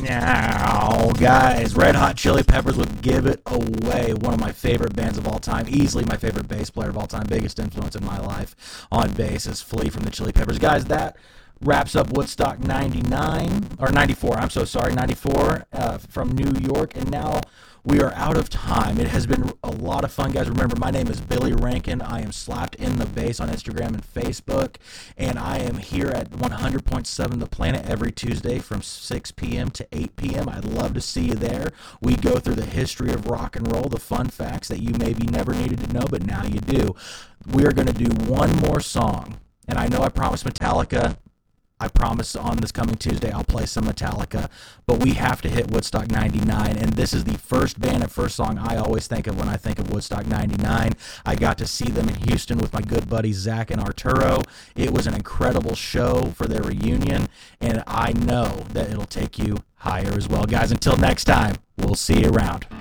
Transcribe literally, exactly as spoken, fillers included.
Now, guys, Red Hot Chili Peppers would Give It Away, one of my favorite bands of all time, easily my favorite bass player of all time, biggest influence in my life on bass is Flea from the Chili Peppers. Guys, that wraps up Woodstock ninety-nine, or ninety-four, I'm so sorry, ninety-four uh, from New York, and now we are out of time. It has been a lot of fun, guys. Remember, my name is Billy Rankin. I am Slapped in the Bass on Instagram and Facebook, and I am here at one hundred point seven The Planet every Tuesday from six p.m. to eight p.m. I'd love to see you there. We go through the history of rock and roll, the fun facts that you maybe never needed to know, but now you do. We are going to do one more song, and I know I promised Metallica. I promise on this coming Tuesday I'll play some Metallica, but we have to hit Woodstock ninety-nine, and this is the first band and first song I always think of when I think of Woodstock ninety-nine. I got to see them in Houston with my good buddies Zach and Arturo. It was an incredible show for their reunion, and I know that it'll take you higher as well. Guys, until next time, we'll see you around.